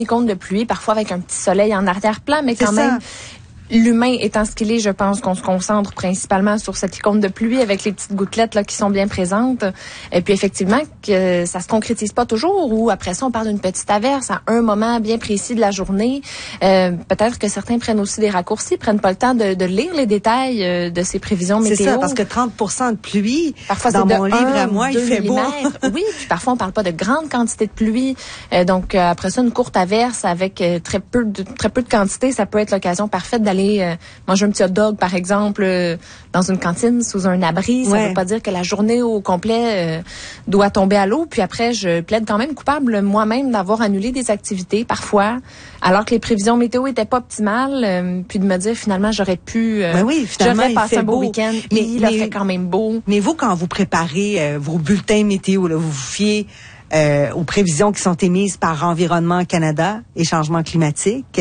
compte de pluie, parfois avec un petit soleil en arrière-plan, mais quand même... L'humain étant ce qu'il est, je pense qu'on se concentre principalement sur cette icône de pluie avec les petites gouttelettes là qui sont bien présentes. Et puis effectivement, que ça se concrétise pas toujours ou après ça, on parle d'une petite averse à un moment bien précis de la journée. Peut-être que certains prennent aussi des raccourcis, prennent pas le temps de lire les détails de ces prévisions météo. C'est ça, parce que 30% de pluie, parfois, dans mon livre à moi, il fait beau. Oui, puis parfois, on parle pas de grandes quantités de pluie. Donc, après ça, une courte averse avec très peu de quantité, ça peut être l'occasion parfaite d'aller manger un petit hot dog, par exemple, dans une cantine, sous un abri. Ça veut pas dire que la journée au complet doit tomber à l'eau. Puis après, je plaide quand même coupable moi-même d'avoir annulé des activités, parfois, alors que les prévisions météo étaient pas optimales. Puis de me dire, finalement, j'aurais pu... j'aurais passé un beau week-end. Mais il a fait quand même beau. Mais vous, quand vous préparez vos bulletins météo, là, vous vous fiez... aux prévisions qui sont émises par Environnement Canada et Changement climatique.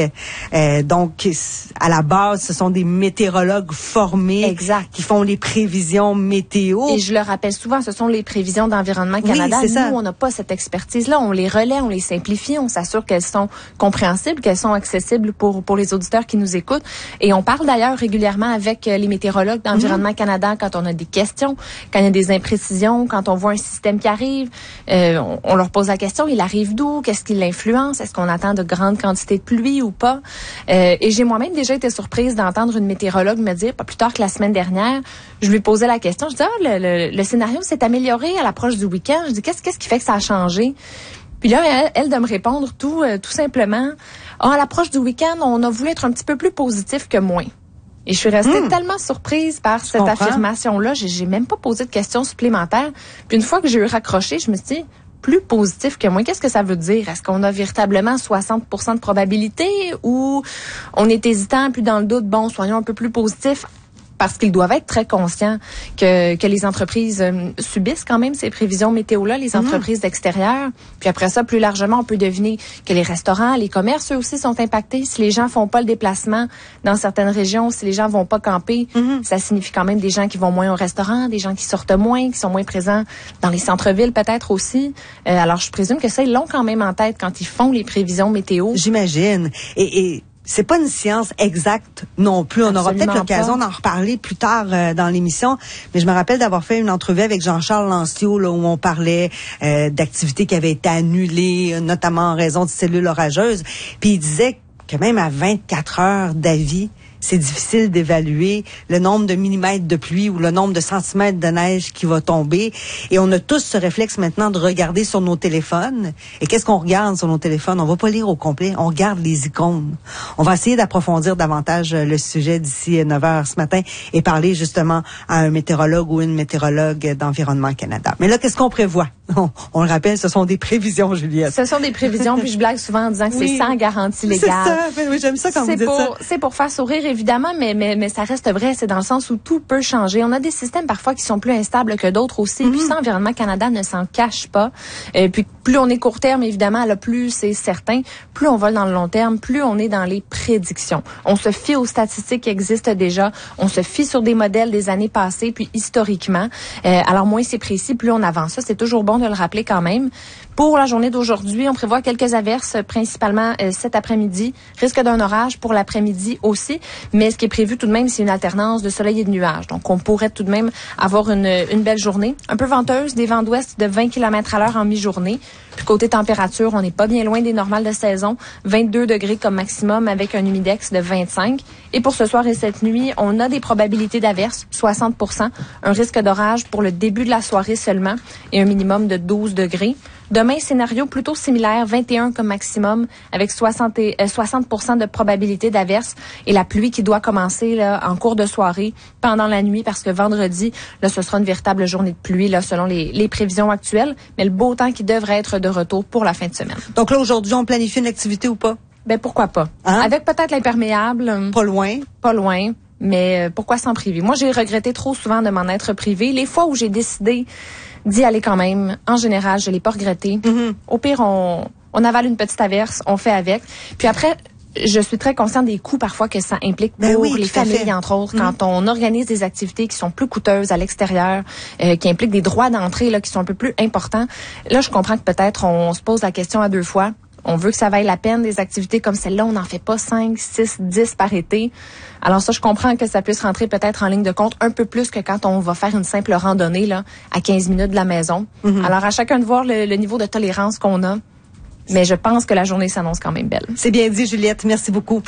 Donc, à la base, ce sont des météorologues formés qui font les prévisions météo. Et je le rappelle souvent, ce sont les prévisions d'Environnement Canada. Oui, Nous, on n'a pas cette expertise-là. On les relaie, on les simplifie, on s'assure qu'elles sont compréhensibles, qu'elles sont accessibles pour les auditeurs qui nous écoutent. Et on parle d'ailleurs régulièrement avec les météorologues d'Environnement Canada quand on a des questions, quand il y a des imprécisions, quand on voit un système qui arrive. On leur pose la question, il arrive d'où? Qu'est-ce qui l'influence? Est-ce qu'on attend de grandes quantités de pluie ou pas? Et j'ai moi-même déjà été surprise d'entendre une météorologue me dire, pas plus tard que la semaine dernière, je lui posais la question, je dis, le scénario s'est amélioré à l'approche du week-end. Je dis, qu'est-ce qui fait que ça a changé? Puis là, elle de me répondre tout simplement, à l'approche du week-end, on a voulu être un petit peu plus positif que moins. Et je suis restée tellement surprise par cette affirmation-là, j'ai même pas posé de questions supplémentaires. Puis une fois que j'ai eu raccroché, je me suis dit, plus positif que moi. Qu'est-ce que ça veut dire? Est-ce qu'on a véritablement 60% de probabilité ou on est hésitant, puis dans le doute, bon, soyons un peu plus positifs? Parce qu'ils doivent être très conscients que les entreprises subissent quand même ces prévisions météo-là, les entreprises d'extérieur. Puis après ça, plus largement, on peut deviner que les restaurants, les commerces, eux aussi, sont impactés. Si les gens font pas le déplacement dans certaines régions, si les gens vont pas camper, ça signifie quand même des gens qui vont moins au restaurant, des gens qui sortent moins, qui sont moins présents dans les centres-villes peut-être aussi. Alors, je présume que ça, ils l'ont quand même en tête quand ils font les prévisions météo. J'imagine. Et c'est pas une science exacte non plus. On aura peut-être l'occasion d'en reparler plus tard dans l'émission. Mais je me rappelle d'avoir fait une entrevue avec Jean-Charles Lancio là, où on parlait d'activités qui avaient été annulées, notamment en raison de cellules orageuses. Puis il disait que même à 24 heures d'avis, c'est difficile d'évaluer le nombre de millimètres de pluie ou le nombre de centimètres de neige qui va tomber. Et on a tous ce réflexe maintenant de regarder sur nos téléphones. Et qu'est-ce qu'on regarde sur nos téléphones? On va pas lire au complet, on regarde les icônes. On va essayer d'approfondir davantage le sujet d'ici 9h ce matin et parler justement à un météorologue ou une météorologue d'Environnement Canada. Mais là, qu'est-ce qu'on prévoit? On le rappelle, ce sont des prévisions, Juliette. Ce sont des prévisions, puis je blague souvent en disant que c'est sans garantie légale. C'est ça, oui, j'aime ça quand vous dites ça. C'est pour faire sourire, évidemment, mais ça reste vrai. C'est dans le sens où tout peut changer. On a des systèmes parfois qui sont plus instables que d'autres aussi. Puis ça, Environnement Canada ne s'en cache pas. Puis plus on est court terme, évidemment, là, plus c'est certain. Plus on vole dans le long terme, plus on est dans les prédictions. On se fie aux statistiques qui existent déjà. On se fie sur des modèles des années passées, puis historiquement. Alors moins c'est précis, plus on avance. Ça, c'est toujours bon de le rappeler quand même. Pour la journée d'aujourd'hui, on prévoit quelques averses, principalement cet après-midi. Risque d'un orage pour l'après-midi aussi. Mais ce qui est prévu tout de même, c'est une alternance de soleil et de nuages. Donc, on pourrait tout de même avoir une belle journée. Un peu venteuse, des vents d'ouest de 20 km/h en mi-journée. Puis côté température, on n'est pas bien loin des normales de saison. 22 degrés comme maximum avec un humidex de 25. Et pour ce soir et cette nuit, on a des probabilités d'averses, 60%. Un risque d'orage pour le début de la soirée seulement et un minimum de 12 degrés. Demain, scénario plutôt similaire, 21 comme maximum, avec 60% de probabilité d'averse et la pluie qui doit commencer là, en cours de soirée, pendant la nuit, parce que vendredi, là, ce sera une véritable journée de pluie, là, selon les prévisions actuelles, mais le beau temps qui devrait être de retour pour la fin de semaine. Donc là, aujourd'hui, on planifie une activité ou pas? Ben pourquoi pas? Hein? Avec peut-être l'imperméable. Pas loin. Pas loin. Mais pourquoi s'en priver? Moi, j'ai regretté trop souvent de m'en être privée. Les fois où j'ai décidé d'y aller quand même, en général, je l'ai pas regretté. Au pire, on avale une petite averse, on fait avec. Puis après, je suis très consciente des coûts parfois que ça implique pour les familles, entre autres, quand on organise des activités qui sont plus coûteuses à l'extérieur, qui impliquent des droits d'entrée là qui sont un peu plus importants. Là, je comprends que peut-être on se pose la question à deux fois. On veut que ça vaille la peine, des activités comme celle-là. On n'en fait pas 5, 6, 10 par été. Alors ça, je comprends que ça puisse rentrer peut-être en ligne de compte un peu plus que quand on va faire une simple randonnée là, à 15 minutes de la maison. Mm-hmm. Alors à chacun de voir le niveau de tolérance qu'on a. Mais je pense que la journée s'annonce quand même belle. C'est bien dit, Juliette. Merci beaucoup.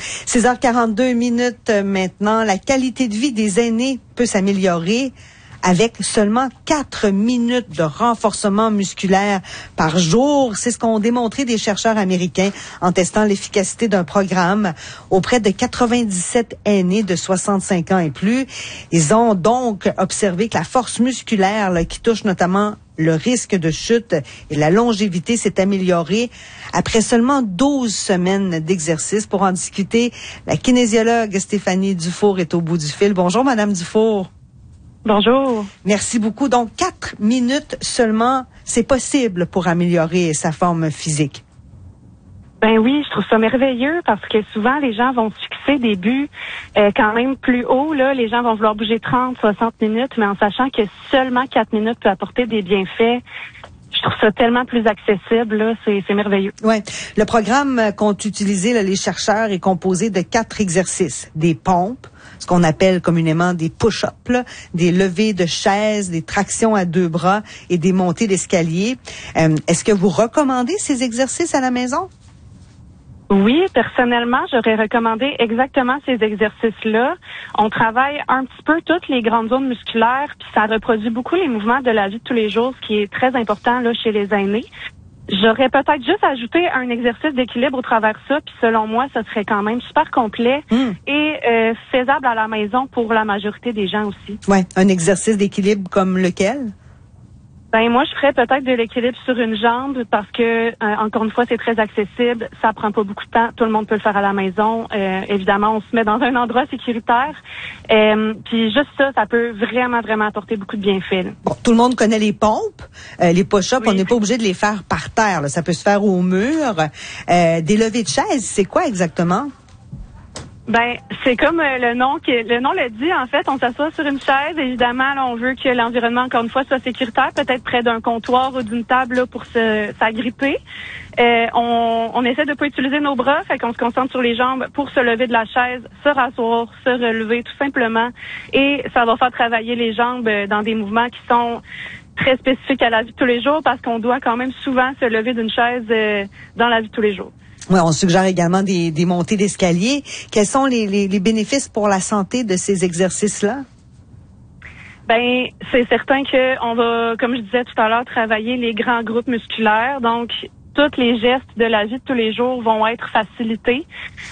6h42 maintenant. La qualité de vie des aînés peut s'améliorer avec seulement 4 minutes de renforcement musculaire par jour. C'est ce qu'ont démontré des chercheurs américains en testant l'efficacité d'un programme auprès de 97 aînés de 65 ans et plus. Ils ont donc observé que la force musculaire là, qui touche notamment le risque de chute et la longévité s'est améliorée après seulement 12 semaines d'exercice. Pour en discuter, la kinésiologue Stéphanie Dufour est au bout du fil. Bonjour, Madame Dufour. Bonjour. Merci beaucoup. Donc, 4 minutes seulement, c'est possible pour améliorer sa forme physique. Ben oui, je trouve ça merveilleux parce que souvent, les gens vont se fixer des buts quand même plus hauts. Là, les gens vont vouloir bouger 30, 60 minutes, mais en sachant que seulement 4 minutes peut apporter des bienfaits. Je trouve ça tellement plus accessible, là, c'est merveilleux. Ouais. Le programme qu'ont utilisé là, les chercheurs est composé de 4 exercices. Des pompes, ce qu'on appelle communément des push-ups, là, des levées de chaises, des tractions à 2 bras et des montées d'escalier. Est-ce que vous recommandez ces exercices à la maison? Oui, personnellement, j'aurais recommandé exactement ces exercices-là. On travaille un petit peu toutes les grandes zones musculaires, puis ça reproduit beaucoup les mouvements de la vie de tous les jours, ce qui est très important là chez les aînés. J'aurais peut-être juste ajouté un exercice d'équilibre au travers de ça, puis selon moi, ça serait quand même super complet et faisable à la maison pour la majorité des gens aussi. Ouais, un exercice d'équilibre comme lequel? Ben moi, je ferais peut-être de l'équilibre sur une jambe parce que, encore une fois, c'est très accessible. Ça prend pas beaucoup de temps. Tout le monde peut le faire à la maison. Évidemment, on se met dans un endroit sécuritaire. Puis juste ça peut vraiment, vraiment apporter beaucoup de bienfaits. Là. Bon, tout le monde connaît les pompes, les push-ups. Oui. On n'est pas obligé de les faire par terre. Là. Ça peut se faire au mur. Des levées de chaises, c'est quoi exactement? Ben, c'est comme le nom le dit, en fait, on s'assoit sur une chaise. Évidemment, là, on veut que l'environnement, encore une fois, soit sécuritaire, peut-être près d'un comptoir ou d'une table là, pour s'agripper. On essaie de pas utiliser nos bras, fait qu'on se concentre sur les jambes pour se lever de la chaise, se rasseoir, se relever, tout simplement. Et ça va faire travailler les jambes dans des mouvements qui sont très spécifiques à la vie de tous les jours parce qu'on doit quand même souvent se lever d'une chaise dans la vie de tous les jours. Oui, on suggère également des montées d'escalier. Quels sont les bénéfices pour la santé de ces exercices-là? Ben, c'est certain que on va, comme je disais tout à l'heure, travailler les grands groupes musculaires. Donc, tous les gestes de la vie de tous les jours vont être facilités.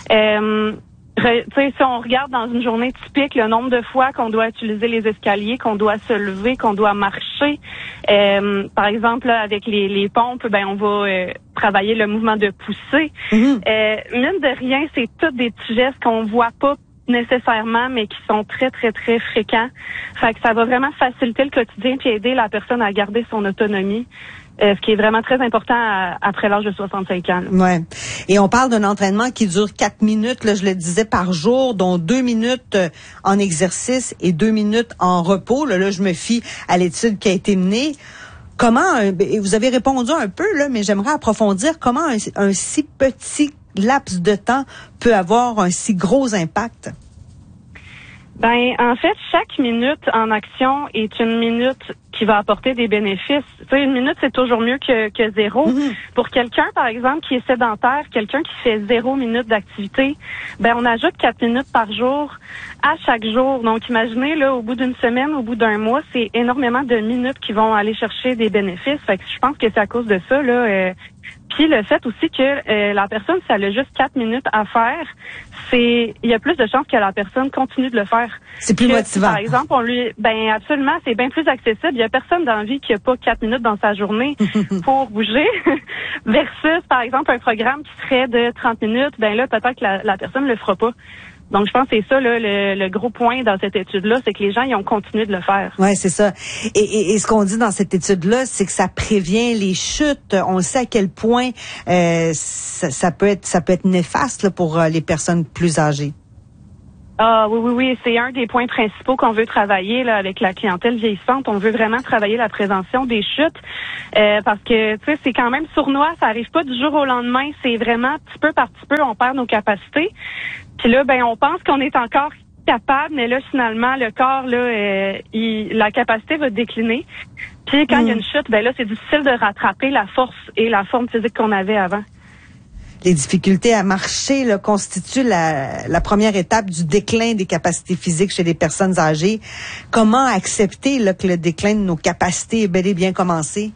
Si on regarde dans une journée typique, le nombre de fois qu'on doit utiliser les escaliers, qu'on doit se lever, qu'on doit marcher, par exemple là, avec les pompes, ben on va travailler le mouvement de poussée. Mine de rien, c'est tous des petits gestes qu'on voit pas nécessairement, mais qui sont très, très, très fréquents. Fait que ça va vraiment faciliter le quotidien puis aider la personne à garder son autonomie. Ce qui est vraiment très important après l'âge de 65 ans. Là. Ouais. Et on parle d'un entraînement qui dure 4 minutes, là, je le disais, par jour, dont 2 minutes en exercice et 2 minutes en repos. Là, je me fie à l'étude qui a été menée. Comment, vous avez répondu un peu, là, mais j'aimerais approfondir comment un si petit laps de temps peut avoir un si gros impact. Ben, en fait, chaque minute en action est une minute qui va apporter des bénéfices. Tu sais, une minute, c'est toujours mieux que 0. Pour quelqu'un, par exemple, qui est sédentaire, quelqu'un qui fait 0 minute d'activité, ben, on ajoute 4 minutes par jour à chaque jour. Donc, imaginez, là, au bout d'une semaine, au bout d'un mois, c'est énormément de minutes qui vont aller chercher des bénéfices. Fait que je pense que c'est à cause de ça, là. Puis le fait aussi que la personne, si elle a juste 4 minutes à faire, il y a plus de chances que la personne continue de le faire. C'est plus motivant. Par exemple, absolument, c'est bien plus accessible. Il y a personne dans la vie qui a pas 4 minutes dans sa journée pour bouger. Versus, par exemple, un programme qui serait de 30 minutes, ben là, peut-être que la personne le fera pas. Donc, je pense que c'est ça, là, le gros point dans cette étude-là, c'est que les gens, ils ont continué de le faire. Ouais, c'est ça. Et ce qu'on dit dans cette étude-là, c'est que ça prévient les chutes. On sait à quel point ça peut être néfaste là, pour les personnes plus âgées. Ah oui, c'est un des points principaux qu'on veut travailler là avec la clientèle vieillissante. On veut vraiment travailler la prévention des chutes parce que tu sais c'est quand même sournois, ça arrive pas du jour au lendemain, c'est vraiment petit peu par petit peu on perd nos capacités. Puis là on pense qu'on est encore capable, mais là finalement le corps là la capacité va décliner. Puis quand il y a une chute, là c'est difficile de rattraper la force et la forme physique qu'on avait avant. Les difficultés à marcher là, constituent la première étape du déclin des capacités physiques chez les personnes âgées. Comment accepter là, que le déclin de nos capacités est bel et bien commencé?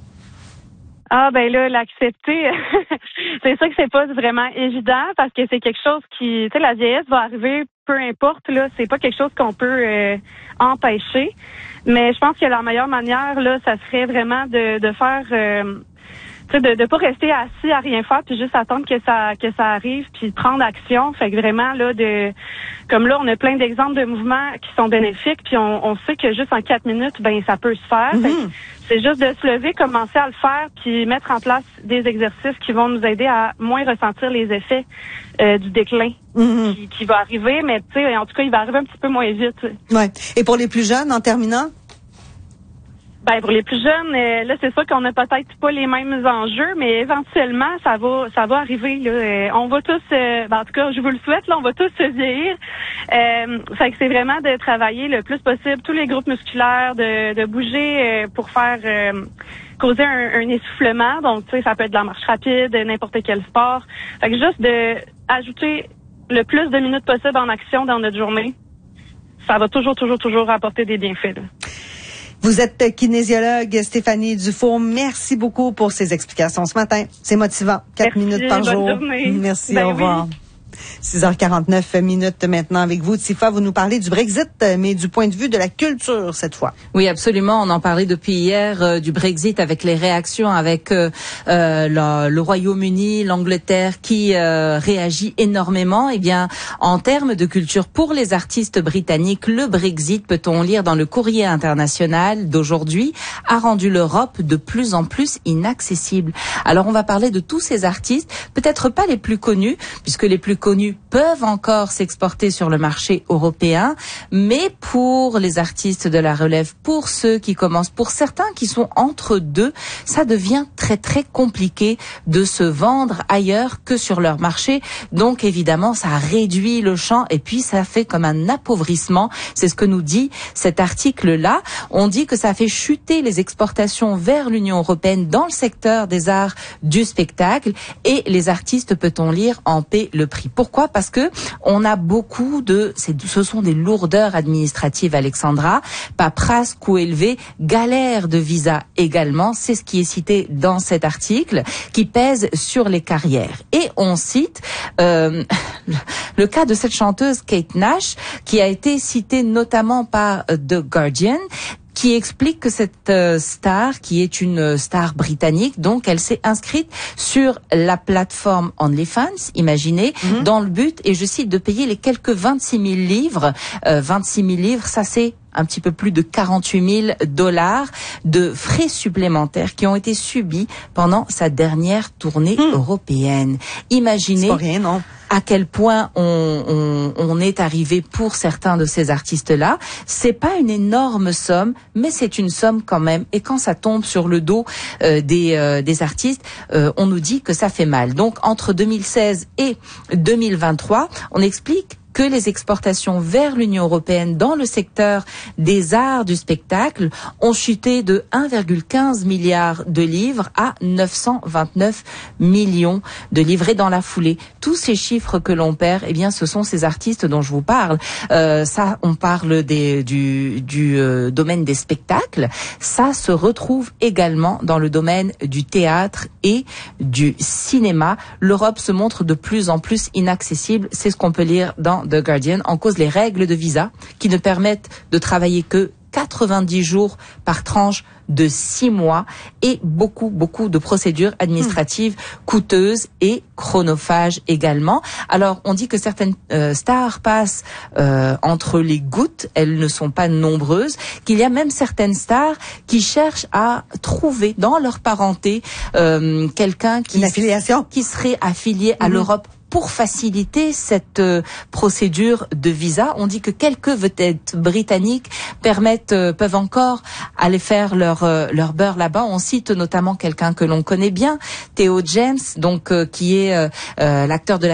L'accepter, c'est sûr que c'est pas vraiment évident parce que c'est quelque chose qui, tu sais, la vieillesse va arriver, peu importe, là, c'est pas quelque chose qu'on peut empêcher. Mais je pense que la meilleure manière, là, ça serait vraiment de faire de pas rester assis à rien faire puis juste attendre que ça arrive puis prendre action. Fait que vraiment là comme là on a plein d'exemples de mouvements qui sont bénéfiques puis on sait que juste en 4 minutes ça peut se faire. Fait que c'est juste de se lever, commencer à le faire puis mettre en place des exercices qui vont nous aider à moins ressentir les effets du déclin qui va arriver, mais tu sais en tout cas il va arriver un petit peu moins vite. Ouais. Et pour les plus jeunes en terminant? Pour les plus jeunes, là, c'est sûr qu'on n'a peut-être pas les mêmes enjeux, mais éventuellement, ça va arriver. Là. On va tous, en tout cas, je vous le souhaite, là, on va tous se vieillir. Fait que c'est vraiment de travailler le plus possible tous les groupes musculaires, de bouger pour faire causer un essoufflement. Donc, tu sais, ça peut être de la marche rapide, n'importe quel sport. Fait que juste de ajouter le plus de minutes possible en action dans notre journée, ça va toujours apporter des bienfaits. Là. Vous êtes kinésiologue Stéphanie Dufour. Merci beaucoup pour ces explications ce matin. C'est motivant. 4 minutes par jour. Journée. Merci, au revoir. Oui. 6h49 minutes maintenant avec vous. Tifa, vous nous parlez du Brexit, mais du point de vue de la culture cette fois. Oui, absolument. On en parlait depuis hier du Brexit avec les réactions avec le Royaume-Uni, l'Angleterre qui réagit énormément. Eh bien, en termes de culture pour les artistes britanniques, le Brexit, peut-on lire dans le Courrier international d'aujourd'hui, a rendu l'Europe de plus en plus inaccessible. Alors, on va parler de tous ces artistes, peut-être pas les plus connus, puisque les plus connus peuvent encore s'exporter sur le marché européen, mais pour les artistes de la relève, pour ceux qui commencent, pour certains qui sont entre deux, ça devient très très compliqué de se vendre ailleurs que sur leur marché. Donc évidemment, ça réduit le champ et puis ça fait comme un appauvrissement. C'est ce que nous dit cet article-là. On dit que ça fait chuter les exportations vers l'Union européenne dans le secteur des arts du spectacle et les artistes, peut-on lire, en paient le prix. Pourquoi ? Parce que on a beaucoup ce sont des lourdeurs administratives, Alexandra, paperasse, coût élevé, galère de visa également, c'est ce qui est cité dans cet article, qui pèse sur les carrières. Et on cite le cas de cette chanteuse Kate Nash, qui a été citée notamment par The Guardian, qui explique que cette star, qui est une star britannique, donc elle s'est inscrite sur la plateforme OnlyFans, imaginez, dans le but, et je cite, de payer les quelques 26 000 livres. 26 000 livres, ça c'est un petit peu plus de 48 000 $ de frais supplémentaires qui ont été subis pendant sa dernière tournée européenne. Imaginez. C'est pas rien, non? À quel point on est arrivé pour certains de ces artistes-là. C'est pas une énorme somme, mais c'est une somme quand même. Et quand ça tombe sur le dos des artistes, on nous dit que ça fait mal. Donc entre 2016 et 2023, on explique que les exportations vers l'Union européenne dans le secteur des arts du spectacle ont chuté de 1,15 milliard de livres à 929 millions de livres. Et dans la foulée, tous ces chiffres que l'on perd, eh bien, ce sont ces artistes dont je vous parle. Ça, on parle du domaine des spectacles. Ça se retrouve également dans le domaine du théâtre et du cinéma. L'Europe se montre de plus en plus inaccessible. C'est ce qu'on peut lire dans The Guardian, en cause les règles de visa qui ne permettent de travailler que 90 jours par tranche de 6 mois et beaucoup de procédures administratives coûteuses et chronophages également. Alors, on dit que certaines stars passent entre les gouttes, elles ne sont pas nombreuses, qu'il y a même certaines stars qui cherchent à trouver dans leur parenté quelqu'un qui serait affilié à l'Europe pour faciliter cette procédure de visa. On dit que quelques vedettes britanniques peuvent encore aller faire leur beurre là-bas. On cite notamment quelqu'un que l'on connaît bien, Theo James, donc qui est l'acteur de la